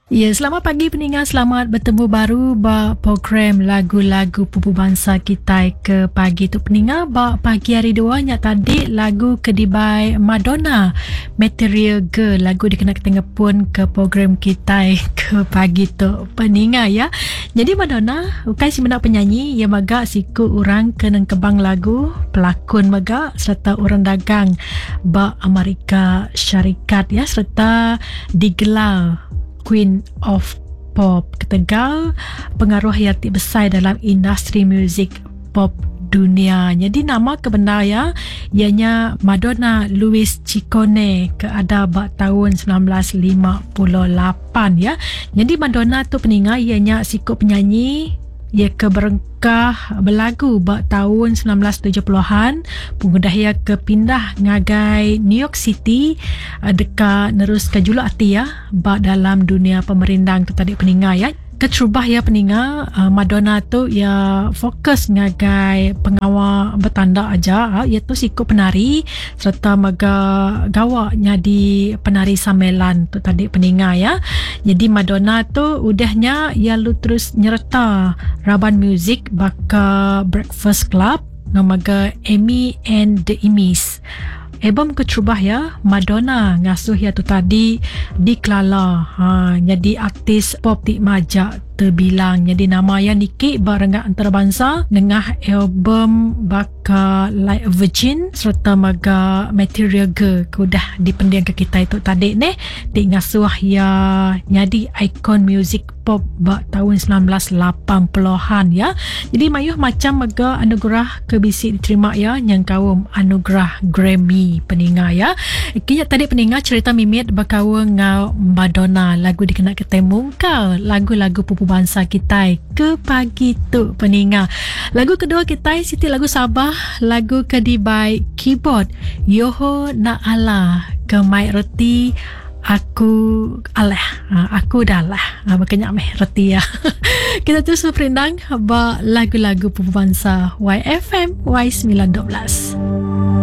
Ya, selamat pagi pendengar. Selamat bertemu baru program lagu-lagu Pupu Bangsa kita ke pagi tu pendengar. Pagi hari dua nyak tadi lagu Kedibai Madonna, Material Girl. Lagu dikena-tengah pun ke program kita ke pagi tu pendengar ya. Jadi Madonna bukan si benak penyanyi, ia maga siku orang kena kebang lagu, pelakon maga serta orang dagang Amerika Syarikat ya, serta digelar Queen of Pop ketegal pengaruh yang besar dalam industri muzik pop dunia. Jadi nama kebenar ya, ianya Madonna Louise Ciccone ke ada tahun 1958 ya. Jadi Madonna tu peninggal ianya sikut penyanyi ia ke berengkah berlagu tahun 1970-an. Pengudah ia ke pindah ngagai New York City dekat nerus ke juluk hati ya dalam dunia pemerintah tu tadi peninggal ya. Keterubah ya peninggal Madonna tu ya fokus ngagai pengawal bertanda aja, iaitu sikut penari serta maga gawaknya di penari samelan tu tadi peninggal ya. Jadi Madonna tu udahnya ia lu terus nyerta Raban Music baka Breakfast Club ngamaga Amy and the Emmys. Album keterubah ya Madonna ngasuh ya tu tadi dikelala jadi artis pop di majak terbilang. Jadi nama yang Niki barengan antarabangsa dengan album baka Like a Virgin serta maga Material Girl kudah dipendiang ke kita itu tadi ni di ngasuh ya jadi ikon music pop tahun 1980-an ya. Jadi mayuh macam maga anugerah kebisi diterima ya yang kaum anugerah Grammy peninggal ya. Kini tadi peninggal cerita mimit berkawin ngau Madonna, lagu dikena ketemu kau lagu-lagu Pupu Bangsa kita ke pagi tu peninggal. Lagu kedua kita Siti lagu Sabah, lagu Kedibai Keyboard Yoho Na Ala ke Mai Reti Aku dah lah makanya meh reti ya. Kita terus berperindang lagu-lagu Pupu Bangsa YFM Y912.